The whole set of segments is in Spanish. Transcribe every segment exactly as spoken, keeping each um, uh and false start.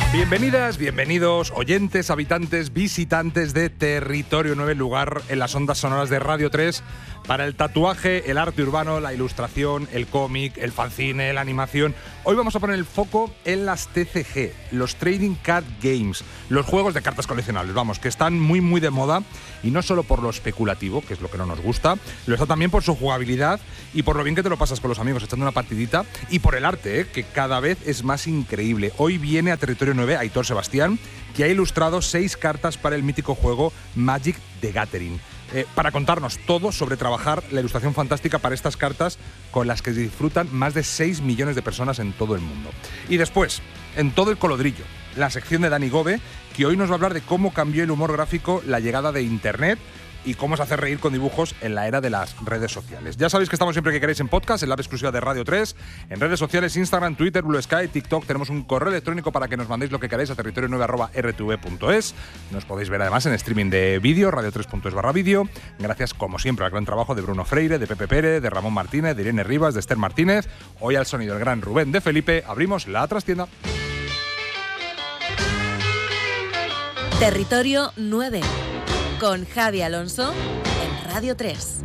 Bienvenidas, bienvenidos, oyentes, habitantes, visitantes de Territorio nueve, lugar en las ondas sonoras de Radio tres para el tatuaje, el arte urbano, la ilustración, el cómic, el fanzine, la animación. Hoy vamos a poner el foco en las T C G, los Trading Card Games, los juegos de cartas coleccionables, vamos, que están muy muy de moda, y no solo por lo especulativo, que es lo que no nos gusta, lo está también por su jugabilidad y por lo bien que te lo pasas con los amigos echando una partidita, y por el arte, ¿eh? que cada vez es más increíble. Hoy viene a Territorio nueve Aitor Sebastián, que ha ilustrado seis cartas para el mítico juego Magic the Gathering. Eh, para contarnos todo sobre trabajar la ilustración fantástica para estas cartas con las que disfrutan más de seis millones de personas en todo el mundo. Y después, en todo el colodrillo, la sección de Dani Gobe, que hoy nos va a hablar de cómo cambió el humor gráfico la llegada de Internet y cómo se hace reír con dibujos en la era de las redes sociales. Ya sabéis que estamos siempre que queréis en podcast, en la app exclusiva de Radio tres, en redes sociales, Instagram, Twitter, Blue Sky, TikTok. Tenemos un correo electrónico para que nos mandéis lo que queráis a territorio nueve arroba r t v punto es. Nos podéis ver además en streaming de vídeo, radio tres punto es barra vídeo. Gracias, como siempre, al gran trabajo de Bruno Freire, de Pepe Pérez, de Ramón Martínez, de Irene Rivas, de Esther Martínez. Hoy al sonido del gran Rubén de Felipe, abrimos la trastienda. Territorio nueve, con Javi Alonso en Radio tres.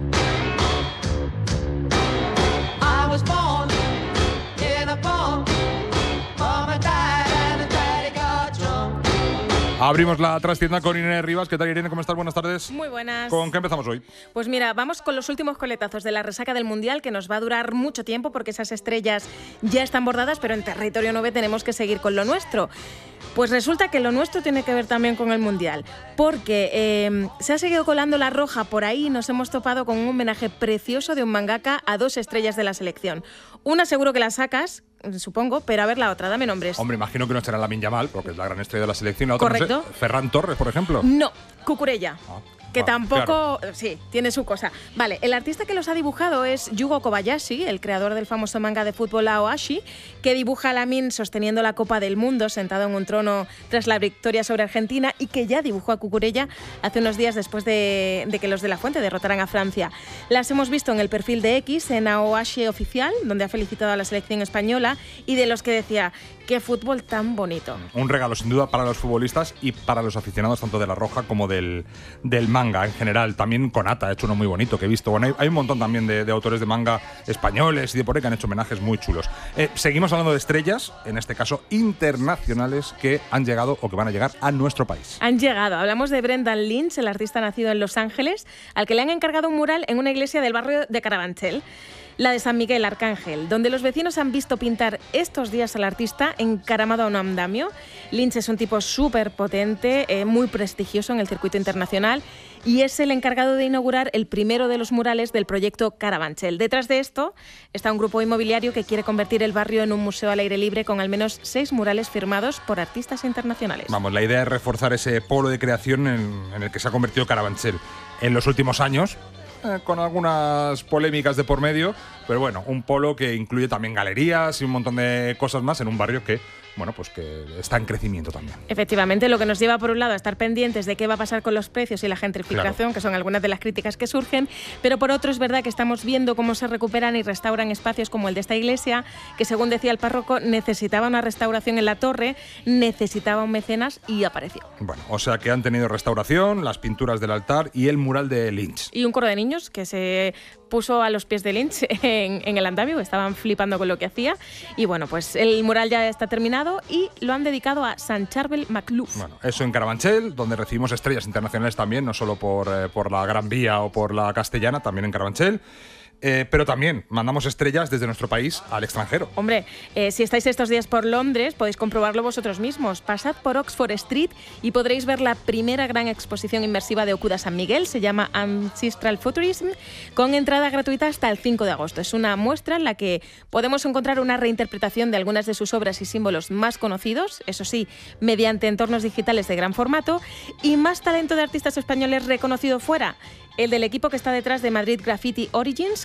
Abrimos la trastienda con Irene Rivas. ¿Qué tal, Irene? ¿Cómo estás? Buenas tardes. Muy buenas. ¿Con qué empezamos hoy? Pues mira, vamos con los últimos coletazos de la resaca del Mundial, que nos va a durar mucho tiempo porque esas estrellas ya están bordadas, pero en Territorio nueve tenemos que seguir con lo nuestro. Pues resulta que lo nuestro tiene que ver también con el Mundial, porque eh, se ha seguido colando la roja por ahí y nos hemos topado con un homenaje precioso de un mangaka a dos estrellas de la selección. Una seguro que la sacas, supongo, pero a ver la otra, dame nombres. Hombre, imagino que no será Lamine Yamal, porque es la gran estrella de la selección. La otra, correcto. No sé, Ferran Torres, por ejemplo. No, Cucurella. Ah. Que Ah, tampoco, claro. Sí, tiene su cosa. Vale, el artista que los ha dibujado es Yugo Kobayashi, el creador del famoso manga de fútbol Aoashi, que dibuja a Lamine sosteniendo la Copa del Mundo, sentado en un trono tras la victoria sobre Argentina, y que ya dibujó a Cucurella hace unos días después de, de que los de la Fuente derrotaran a Francia. Las hemos visto en el perfil de X, en Aoashi Oficial, donde ha felicitado a la selección española, y de los que decía, qué fútbol tan bonito. Un regalo, sin duda, para los futbolistas y para los aficionados tanto de la roja como del, del manga en general. También Konata ha hecho uno muy bonito que he visto. Bueno, hay, hay un montón también de, de autores de manga españoles y de por ahí que han hecho homenajes muy chulos. Eh, seguimos hablando de estrellas, en este caso internacionales, que han llegado o que van a llegar a nuestro país. Han llegado. Hablamos de Brendan Lynch, el artista nacido en Los Ángeles, al que le han encargado un mural en una iglesia del barrio de Carabanchel, la de San Miguel Arcángel, donde los vecinos han visto pintar estos días al artista encaramado a un andamio. Lynch es un tipo súper potente, eh, muy prestigioso en el circuito internacional, y es el encargado de inaugurar el primero de los murales del proyecto Carabanchel. Detrás de esto está un grupo inmobiliario que quiere convertir el barrio en un museo al aire libre con al menos seis murales firmados por artistas internacionales. Vamos, la idea es reforzar ese polo de creación en, en el que se ha convertido Carabanchel en los últimos años, eh, con algunas polémicas de por medio, pero bueno, un polo que incluye también galerías y un montón de cosas más en un barrio que, bueno, pues que está en crecimiento también. Efectivamente, lo que nos lleva por un lado a estar pendientes de qué va a pasar con los precios y la gentrificación, claro, que son algunas de las críticas que surgen, pero por otro es verdad que estamos viendo cómo se recuperan y restauran espacios como el de esta iglesia, que según decía el párroco necesitaba una restauración en la torre, necesitaba un mecenas y apareció. Bueno, o sea que han tenido restauración, las pinturas del altar y el mural de Lynch. Y un coro de niños que se puso a los pies de Lynch en, en el andamio, estaban flipando con lo que hacía, y bueno, pues el mural ya está terminado y lo han dedicado a Sant Charbel MacLuff. Bueno, eso en Carabanchel, donde recibimos estrellas internacionales también, no solo por, eh, por la Gran Vía o por la Castellana, también en Carabanchel. Eh, pero también mandamos estrellas desde nuestro país al extranjero. Hombre, eh, si estáis estos días por Londres, podéis comprobarlo vosotros mismos. Pasad por Oxford Street y podréis ver la primera gran exposición inmersiva de Okuda San Miguel. Se llama Ancestral Futurism, con entrada gratuita hasta el cinco de agosto. Es una muestra en la que podemos encontrar una reinterpretación de algunas de sus obras y símbolos más conocidos, eso sí, mediante entornos digitales de gran formato, y más talento de artistas españoles reconocido fuera. El del equipo que está detrás de Madrid Graffiti Origins, que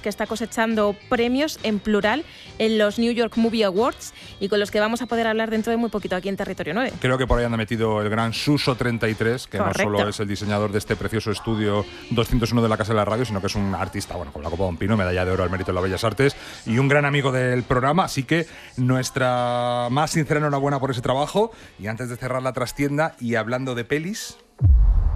que está cosechando premios en plural en los New York Movie Awards y con los que vamos a poder hablar dentro de muy poquito aquí en Territorio nueve. Creo que por ahí anda metido el gran Suso treinta y tres, que Correcto. no solo es el diseñador de este precioso estudio doscientos uno de la Casa de la Radio, sino que es un artista, bueno, con la Copa Don Pino, medalla de oro al mérito de las Bellas Artes y un gran amigo del programa. Así que nuestra más sincera enhorabuena por ese trabajo. Y antes de cerrar la trastienda y hablando de pelis,